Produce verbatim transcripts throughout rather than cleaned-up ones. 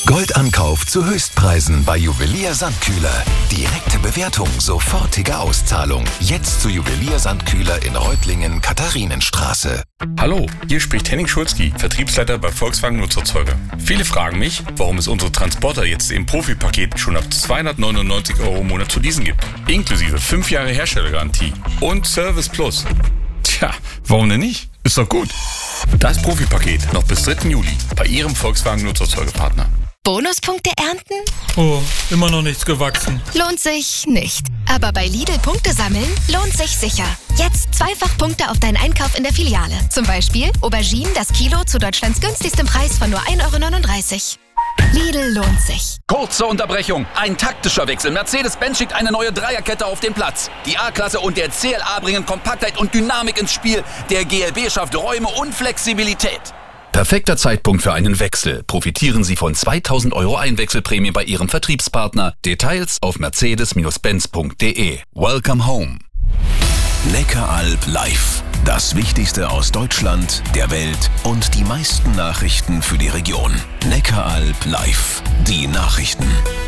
Goldankauf zu Höchstpreisen bei Juwelier Sandkühler. Direkte Bewertung, sofortige Auszahlung. Jetzt zu Juwelier Sandkühler in Reutlingen, Katharinenstraße. Hallo, hier spricht Henning Schulzki, Vertriebsleiter bei Volkswagen Nutzerzeuger. Viele fragen mich, warum es unsere Transporter jetzt im Profipaket schon ab zweihundertneunundneunzig Euro im Monat zu leasen gibt. Inklusive fünf Jahre Herstellergarantie und Service Plus. Tja, warum denn nicht? Ist doch gut. Das Profipaket noch bis dritten Juli bei Ihrem Volkswagen Nutzerzeugerpartner. Bonuspunkte ernten? Oh, immer noch nichts gewachsen. Lohnt sich nicht. Aber bei Lidl Punkte sammeln lohnt sich sicher. Jetzt zweifach Punkte auf deinen Einkauf in der Filiale. Zum Beispiel Auberginen das Kilo zu Deutschlands günstigstem Preis von nur ein Euro neununddreißig. Lidl lohnt sich. Kurze Unterbrechung. Ein taktischer Wechsel. Mercedes-Benz schickt eine neue Dreierkette auf den Platz. Die A-Klasse und der C L A bringen Kompaktheit und Dynamik ins Spiel. Der G L B schafft Räume und Flexibilität. Perfekter Zeitpunkt für einen Wechsel. Profitieren Sie von zweitausend Euro Einwechselprämie bei Ihrem Vertriebspartner. Details auf mercedes Benz punkt de. Welcome home. Neckaralb live. Das Wichtigste aus Deutschland, der Welt und die meisten Nachrichten für die Region. Neckaralb live. Die Nachrichten.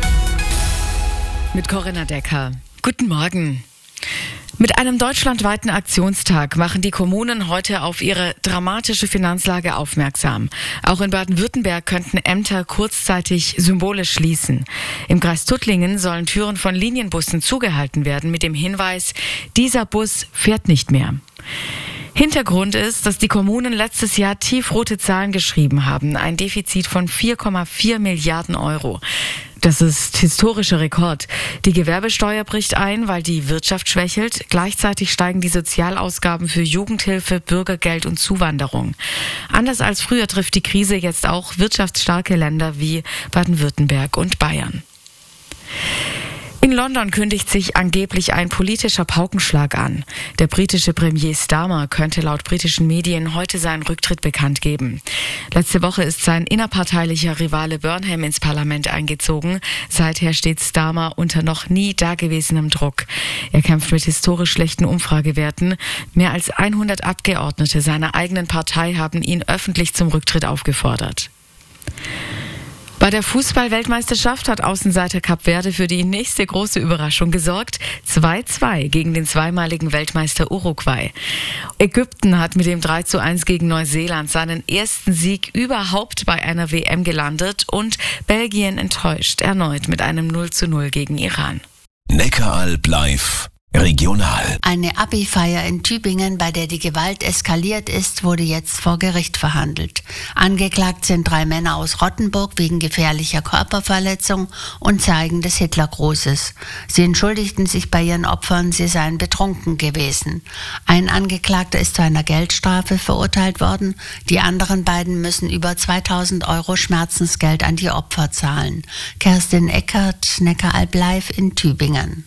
Mit Corinna Decker. Guten Morgen. Mit einem deutschlandweiten Aktionstag machen die Kommunen heute auf ihre dramatische Finanzlage aufmerksam. Auch in Baden-Württemberg könnten Ämter kurzzeitig symbolisch schließen. Im Kreis Tuttlingen sollen Türen von Linienbussen zugehalten werden mit dem Hinweis, dieser Bus fährt nicht mehr. Hintergrund ist, dass die Kommunen letztes Jahr tiefrote Zahlen geschrieben haben, ein Defizit von vier Komma vier Milliarden Euro. Das ist historischer Rekord. Die Gewerbesteuer bricht ein, weil die Wirtschaft schwächelt. Gleichzeitig steigen die Sozialausgaben für Jugendhilfe, Bürgergeld und Zuwanderung. Anders als früher trifft die Krise jetzt auch wirtschaftsstarke Länder wie Baden-Württemberg und Bayern. In London kündigt sich angeblich ein politischer Paukenschlag an. Der britische Premier Starmer könnte laut britischen Medien heute seinen Rücktritt bekannt geben. Letzte Woche ist sein innerparteilicher Rivale Burnham ins Parlament eingezogen. Seither steht Starmer unter noch nie dagewesenem Druck. Er kämpft mit historisch schlechten Umfragewerten. Mehr als hundert Abgeordnete seiner eigenen Partei haben ihn öffentlich zum Rücktritt aufgefordert. Bei der Fußball-Weltmeisterschaft hat Außenseiter Kap Verde für die nächste große Überraschung gesorgt. zwei zu zwei gegen den zweimaligen Weltmeister Uruguay. Ägypten hat mit dem drei zu eins gegen Neuseeland seinen ersten Sieg überhaupt bei einer W M gelandet und Belgien enttäuscht erneut mit einem null zu null gegen Iran. Neckaralb live. Regional. Eine Abi-Feier in Tübingen, bei der die Gewalt eskaliert ist, wurde jetzt vor Gericht verhandelt. Angeklagt sind drei Männer aus Rottenburg wegen gefährlicher Körperverletzung und Zeigen des Hitlergrußes. Sie entschuldigten sich bei ihren Opfern, sie seien betrunken gewesen. Ein Angeklagter ist zu einer Geldstrafe verurteilt worden. Die anderen beiden müssen über zweitausend Euro Schmerzensgeld an die Opfer zahlen. Kerstin Eckert, Neckaralb live in Tübingen.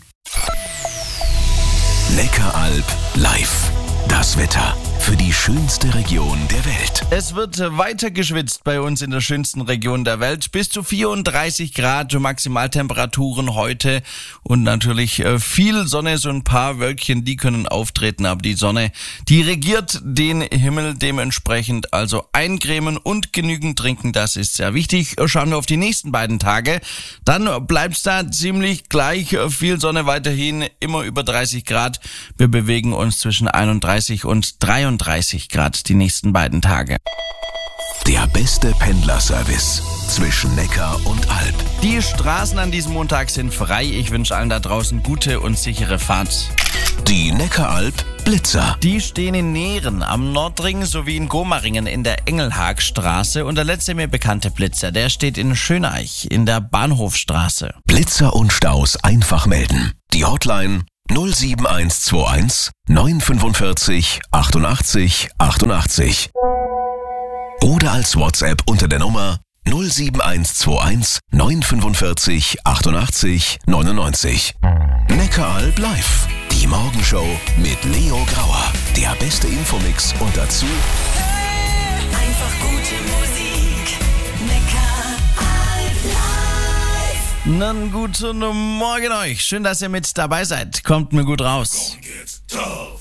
Neckaralb live. Das Wetter für die schönste Region der Welt. Es wird weiter geschwitzt bei uns in der schönsten Region der Welt. Bis zu vierunddreißig Grad Maximaltemperaturen heute und natürlich viel Sonne, so ein paar Wölkchen, die können auftreten, aber die Sonne, die regiert den Himmel dementsprechend. Also eincremen und genügend trinken, das ist sehr wichtig. Schauen wir auf die nächsten beiden Tage. Dann bleibt's da ziemlich gleich, viel Sonne weiterhin, immer über dreißig Grad. Wir bewegen uns zwischen einunddreißig und dreiunddreißig Grad die nächsten beiden Tage. Der beste Pendlerservice zwischen Neckar und Alb. Die Straßen an diesem Montag sind frei. Ich wünsche allen da draußen gute und sichere Fahrt. Die Neckaralb Blitzer. Die stehen in Nehren am Nordring sowie in Gomaringen in der Engelhagstraße. Und der letzte mir bekannte Blitzer, der steht in Schöneich in der Bahnhofstraße. Blitzer und Staus einfach melden. Die Hotline null sieben eins zwei eins neun fünfundvierzig achtundachtzig achtundachtzig oder als WhatsApp unter der Nummer null sieben eins zwei eins neun fünfundvierzig achtundachtzig neunundneunzig. Neckaralb live. Die Morgenshow mit Leo Grauer. Der beste Infomix und dazu einfach gute Musik. Neckaralb live. Einen guten Morgen euch. Schön, dass ihr mit dabei seid. Kommt mir gut raus. Don't get tough.